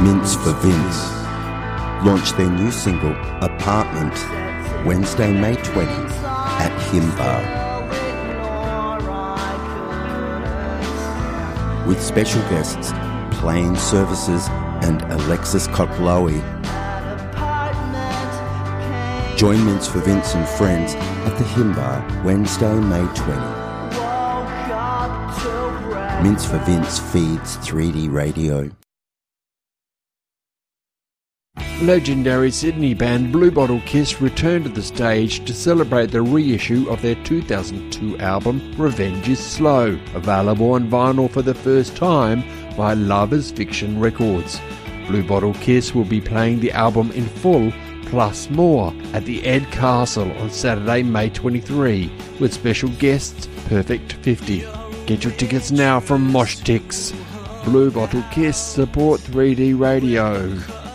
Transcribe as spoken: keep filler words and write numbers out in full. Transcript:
Mints for Vince launched their new single, Apartment, Wednesday, May twentieth at Himbar. With special guests Plain Services and Alexis Kotlowy. Join Mints for Vince and friends at the Himbar, Wednesday, May twentieth. Mints for Vince feeds three D radio. Legendary Sydney band Blue Bottle Kiss returned to the stage to celebrate the reissue of their two thousand two album Revenge is Slow, available on vinyl for the first time by Love is Fiction Records. Blue Bottle Kiss will be playing the album in full plus more at the Ed Castle on Saturday, May twenty-third, with special guests Perfect fifty. Get your tickets now from Mosh Tix. Blue Bottle Kiss support three D radio.